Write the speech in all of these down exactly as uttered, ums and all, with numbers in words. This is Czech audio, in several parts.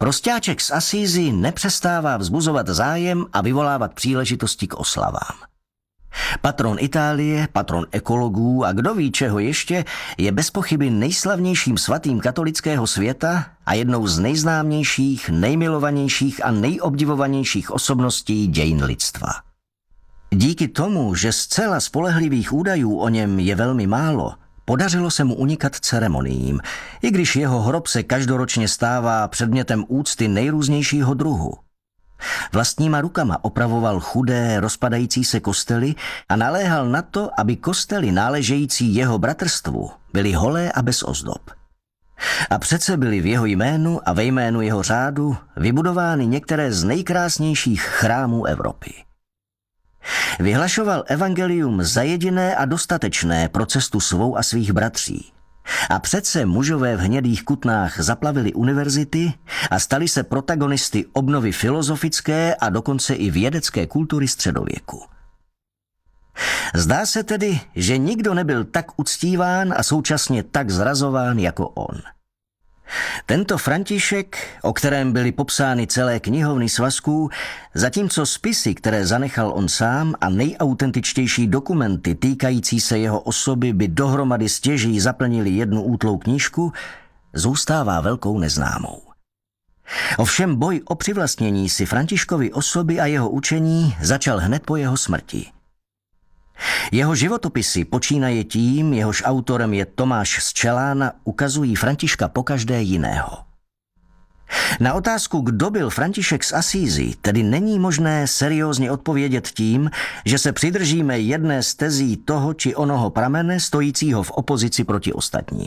Prostáček z Asízy nepřestává vzbuzovat zájem a vyvolávat příležitosti k oslavám. Patron Itálie, patron ekologů a kdo ví čeho ještě, je bez pochyby nejslavnějším svatým katolického světa a jednou z nejznámějších, nejmilovanějších a nejobdivovanějších osobností dějin lidstva. Díky tomu, že zcela spolehlivých údajů o něm je velmi málo, podařilo se mu unikat ceremoniím, i když jeho hrob se každoročně stává předmětem úcty nejrůznějšího druhu. Vlastníma rukama opravoval chudé, rozpadající se kostely a naléhal na to, aby kostely náležející jeho bratrstvu byly holé a bez ozdob. A přece byly v jeho jménu a ve jménu jeho řádu vybudovány některé z nejkrásnějších chrámů Evropy. Vyhlašoval evangelium za jediné a dostatečné pro cestu svou a svých bratří. A přece mužové v hnědých kutnách zaplavili univerzity a stali se protagonisty obnovy filozofické a dokonce i vědecké kultury středověku. Zdá se tedy, že nikdo nebyl tak uctíván a současně tak zrazován jako on. Tento František, o kterém byly popsány celé knihovny svazků, zatímco spisy, které zanechal on sám a nejautentičtější dokumenty týkající se jeho osoby by dohromady stěží zaplnili jednu útlou knížku, zůstává velkou neznámou. Ovšem boj o přivlastnění si Františkovy osoby a jeho učení začal hned po jeho smrti. Jeho životopisy počínaje tím, jehož autorem je Tomáš z Čelána, ukazují Františka pokaždé jiného. Na otázku, kdo byl František z Asízy, tedy není možné seriózně odpovědět tím, že se přidržíme jedné z tezí toho či onoho pramene stojícího v opozici proti ostatním.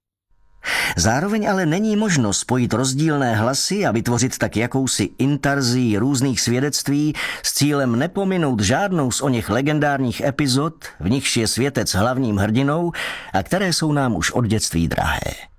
Zároveň ale není možno spojit rozdílné hlasy a vytvořit tak jakousi intarzii různých svědectví s cílem nepominout žádnou z oněch legendárních epizod, v nichž je světec hlavním hrdinou a které jsou nám už od dětství drahé.